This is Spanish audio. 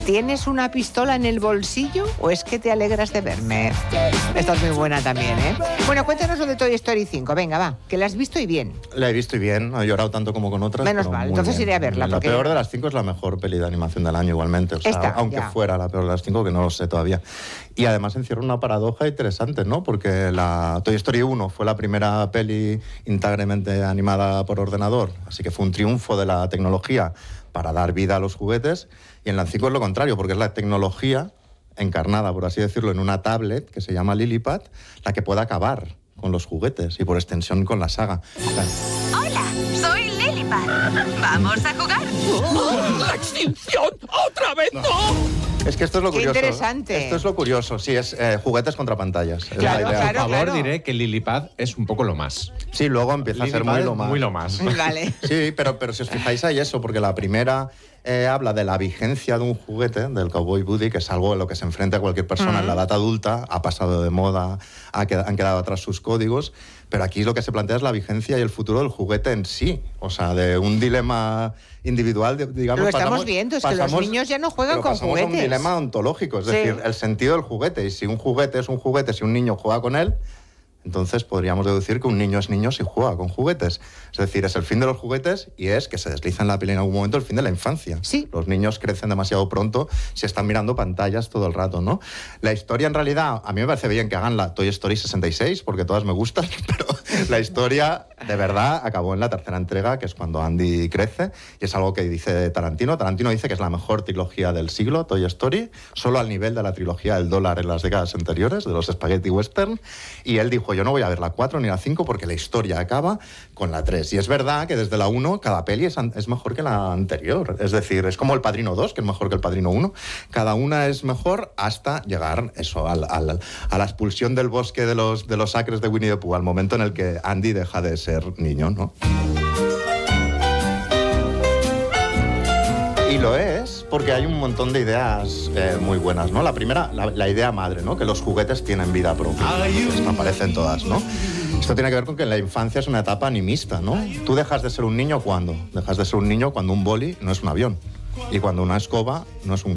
¿Tienes una pistola en el bolsillo o es que te alegras de verme? Esta es muy buena también, ¿eh? Bueno, cuéntanos lo de Toy Story 5. Venga, va, que la has visto y bien. La he visto y bien, no he llorado tanto como con otras. Menos mal, entonces bien. iré a verla. La porque... peor de las 5 es la mejor peli de animación del año igualmente. O sea, Esta, aunque ya. fuera la peor de las 5, que no lo sé todavía. Y además encierra una paradoja interesante, ¿no? Porque la Toy Story 1 fue la primera peli íntegramente animada por ordenador, así que fue un triunfo de la tecnología para dar vida a los juguetes. Y en la 5 es lo contrario, porque es la tecnología encarnada, por así decirlo, en una tablet que se llama Lillipad, la que puede acabar con los juguetes y por extensión con la saga. Hola, soy Lillipad. ¿Vamos a jugar? ¡La extinción! ¡Otra vez no! Es que esto es lo Qué curioso. interesante. Esto es lo curioso, sí, es juguetes contra pantallas. Es Claro, la idea. claro. Por favor, diré que Lillipad es un poco lo más. Sí, luego empieza a ser muy lo más. Muy lo más. Vale. Sí, pero si os fijáis hay eso, porque la primera habla de la vigencia de un juguete, del Cowboy Buddy, que es algo en lo que se enfrenta cualquier persona en la edad adulta, ha pasado de moda, han quedado atrás sus códigos, pero aquí lo que se plantea es la vigencia y el futuro del juguete en sí, o sea, de un dilema individual, digamos. Lo estamos viendo, es que los niños ya no juegan con juguetes. juguetes. Es un dilema ontológico, es Sí. decir, el sentido del juguete, y si un juguete es un juguete, si un niño juega con él, entonces podríamos deducir que un niño es niño si juega con juguetes. Es decir, es el fin de los juguetes y es que se desliza en la peli en algún momento el fin de la infancia. Sí. Los niños crecen demasiado pronto si están mirando pantallas todo el rato, ¿no? La historia, en realidad, a mí me parece bien que hagan la Toy Story 66, porque todas me gustan, pero la historia, de verdad, acabó en la tercera entrega, que es cuando Andy crece, y es algo que dice Tarantino. Tarantino dice que es la mejor trilogía del siglo, Toy Story, solo al nivel de la trilogía del dólar en las décadas anteriores, de los spaghetti western, y él dijo, yo no voy a ver la 4 ni la 5 porque la historia acaba con la 3. Y es verdad que desde la 1 cada peli es mejor que la anterior. Es decir, es como El Padrino 2, que es mejor que El Padrino 1. Cada una es mejor hasta llegar eso, a la expulsión del bosque de los acres de Winnie the Pooh, al momento en el que Andy deja de ser niño, ¿no? Y lo es porque hay un montón de ideas muy buenas, ¿no? La primera, la idea madre, ¿no? Que los juguetes tienen vida propia. Esto aparece en todas, ¿no? Esto tiene que ver con que la infancia es una etapa animista, ¿no? Tú dejas de ser un niño ¿cuándo? Dejas de ser un niño cuando un boli no es un avión y cuando una escoba no es un